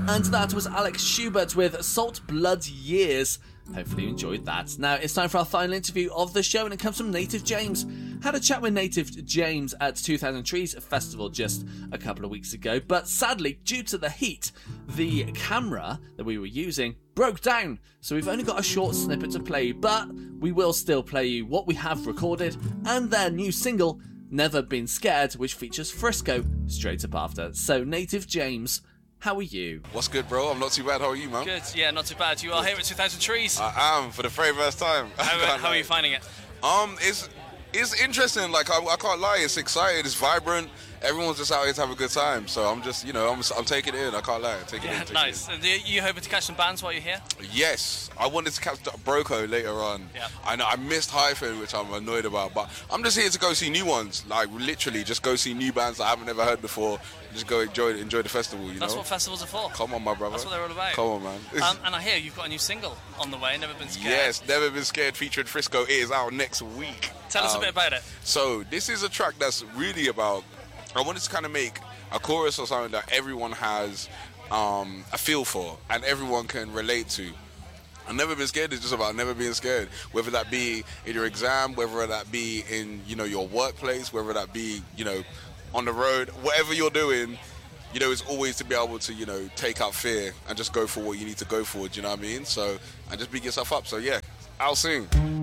And that was Alex Schubert with Salt Blood Years. Hopefully you enjoyed that. Now it's time for our final interview of the show, and it comes from Native James. Had a chat with Native James at 2000 Trees Festival just a couple of weeks ago, but sadly, due to the heat, the camera that we were using broke down, so we've only got a short snippet to play you, but we will still play you what we have recorded and their new single, Never Been Scared, which features Frisco straight up after. So Native James, how are you? What's good, bro? I'm not too bad. How are you, man? Good, yeah, not too bad. You are here at 2000 Trees. I am, for the very first time. How are you finding it? It's interesting. Like, I can't lie. It's exciting. It's vibrant. Everyone's just out here to have a good time. So I'm just, I'm taking it in. I can't lie. Take it in. Nice. And you hoping to catch some bands while you're here? Yes. I wanted to catch Broco later on. Yeah. I know I missed Hyphen, which I'm annoyed about. But I'm just here to go see new ones. Like, literally, just go see new bands that I haven't ever heard before. Just go enjoy the festival, you know? That's what festivals are for. Come on, my brother. That's what they're all about. Come on, man. And I hear you've got a new single on the way, Never Been Scared. Yes, Never Been Scared, featuring Frisco. It is out next week. Tell us a bit about it. So this is a track that's really about, I wanted to kind of make a chorus or something that everyone has a feel for and everyone can relate to. And Never Been Scared is just about never being scared, whether that be in your exam, whether that be in, your workplace, whether that be, on the road, whatever you're doing, it's always to be able to, take out fear and just go for what you need to go for, do you know what I mean? So, and just beat yourself up. So yeah, I'll sing.